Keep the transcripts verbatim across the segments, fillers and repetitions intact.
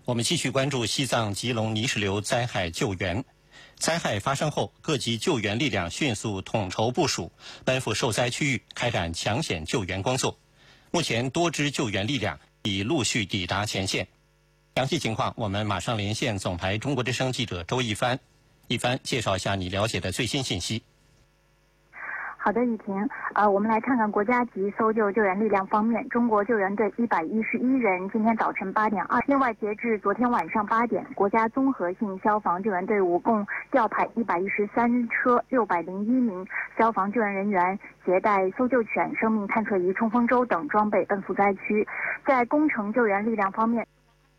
我们继续关注西藏吉隆泥石流灾害救援。灾害发生后，各级救援力量迅速统筹部署，奔赴受灾区域开展抢险救援工作。目前，多支救援力量已陆续抵达前线。详细情况，我们马上连线总台中国之声记者周一帆。一帆，介绍一下你了解的最新信息。 好的，雨婷，呃，我们来看看国家级搜救救援力量方面，中国救援队一百一十一人，今天早晨八点二。另外，截至昨天晚上八点，国家综合性消防救援队伍共调派一百一十三车、六百零一名消防救援人员，携带搜救犬、生命探测仪、冲锋舟等装备奔赴灾区。在工程救援力量方面，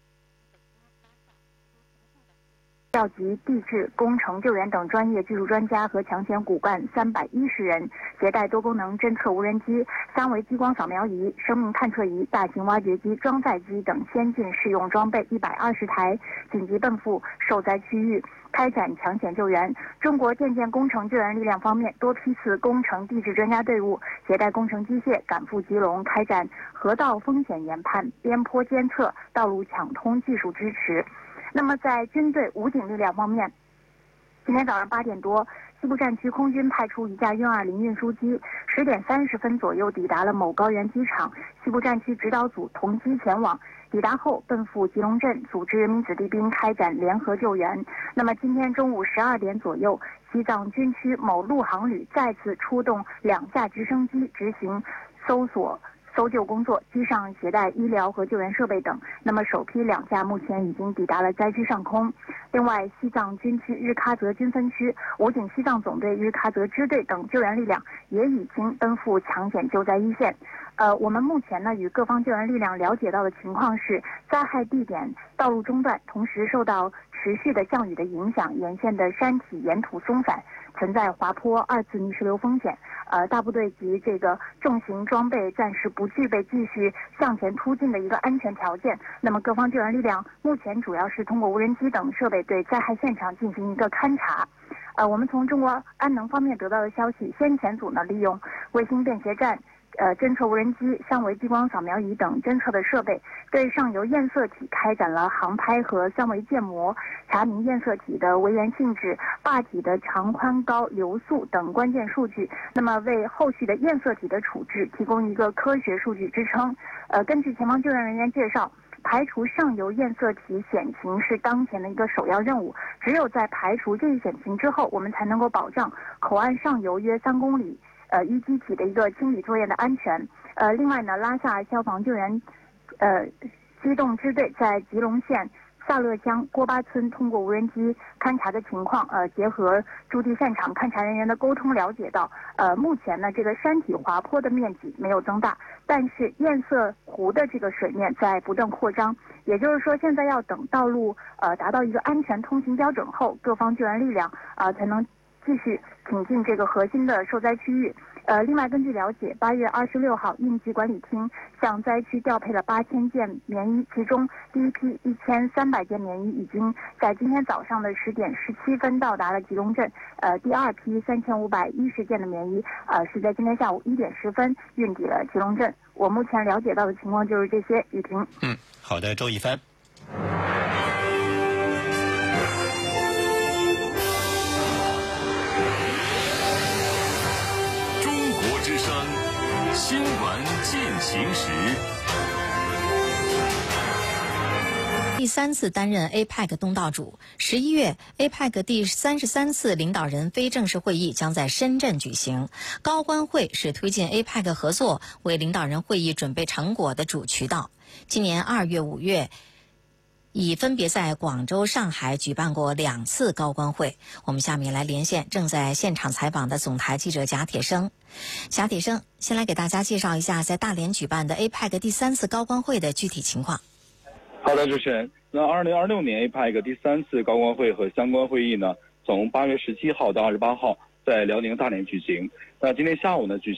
调集地质、工程救援等专业技术专家和抢险骨干三百一十人，携带多功能侦测无人机、三维激光扫描仪、生命探测仪、大型挖掘机、装载机等先进适用装备一百二十台，紧急奔赴受灾区域，开展抢险救援。中国电建工程救援力量方面，多批次工程地质专家队伍携带工程机械赶赴吉隆，开展河道风险研判、边坡监测、道路抢通技术支持。那么在军队武警力量方面，今天早上八点多，西部战区空军派出一架运二零运输机，十点三十分左右抵达了某高原机场，西部战区指导组同机前往，抵达后奔赴吉隆镇，组织人民子弟兵开展联合救援。那么今天中午十二点左右，西藏军区某陆航旅再次出动两架直升机执行搜索搜救工作，机上携带医疗和救援设备等。那么首批两架目前已经抵达了灾区上空。另外，西藏军区日喀则军分区、武警西藏总队日喀则支队等救援力量也已经奔赴抢险救灾一线。呃，我们目前呢与各方救援力量了解到的情况是，灾害地点道路中断，同时受到持续的降雨的影响，沿线的山体沿土松散，存在滑坡、二次泥石流风险。呃，大部队及这个重型装备暂时不具备继续向前突进的一个安全条件。那么各方救援力量目前主要是通过无人机等设备对灾害现场进行一个勘察。呃，我们从中国安能方面得到的消息，先遣组呢利用卫星便携站、呃，侦测无人机、三维激光扫描仪等侦测的设备，对上游验色体开展了航拍和三维建模，查明验色体的微源性质、坝体的长宽高、流速等关键数据，那么为后续的验色体的处置提供一个科学数据支撑。呃，根据前方救援人员介绍，排除上游验色体险情是当前的一个首要任务，只有在排除这一险情之后，我们才能够保障口岸上游约三公里呃淤积体的一个清理作业的安全。呃，另外呢，拉萨消防救援呃机动支队在吉隆县萨勒乡郭巴村通过无人机勘察的情况，呃，结合驻地现场勘察人员的沟通了解到，呃，目前呢这个山体滑坡的面积没有增大，但是堰塞湖的这个水面在不断扩张，也就是说现在要等道路呃达到一个安全通行标准后，各方救援力量啊、呃、才能继续挺进这个核心的受灾区域。呃，另外根据了解，八月二十六号，应急管理厅向灾区调配了八千件棉衣，其中第一批一千三百件棉衣已经在今天早上的十点十七分到达了吉隆镇。呃，第二批三千五百一十件的棉衣，呃，是在今天下午一点十分运抵了吉隆镇。我目前了解到的情况就是这些。雨婷， 嗯，好的，周一帆。 之声新闻进行时。 第三次担任 A P E C 东道主，十一月 A P E C 第三十三次领导人非正式会议将在深圳举行。高官会是推进 A P E C 合作为领导人会议准备成果的主渠道。今年二月、五月。已分别在广州、上海举办过两次高官会。我们下面来连线正在现场采访的总台记者贾铁生。贾铁生，先来给大家介绍一下在大连举办的 A P E C 第三次高官会的具体情况。 好的，主持人。那二零二六年 A P E C 第三次高官会和相关会议呢，从八月十七号到二十八号在辽宁大连举行。那今天下午呢举行